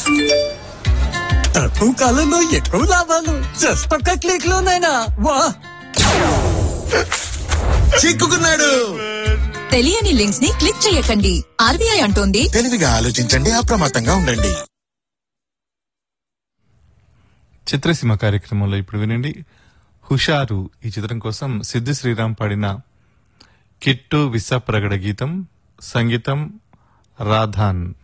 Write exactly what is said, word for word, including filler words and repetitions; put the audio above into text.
తక్కువ కాలంలో ఎక్కువ లాభాలు జస్ట్ ఒక్క క్లిక్ లోనైనా వా. చిక్కుకున్నాడు. తెలియని లింక్స్ ని క్లిక్ చేయకండి. ఆర్బీఐ అంటోంది తెలివిగా ఆలోచించండి, అప్రమత్తంగా ఉండండి. చిత్రసీమ కార్యక్రమంలో ఇప్పుడు వినండి హుషారు. ఈ చిత్రం కోసం సిద్ధి శ్రీరామ్ పాడిన కిట్టు విసా ప్రగడ గీతం, సంగీతం రాధాన్.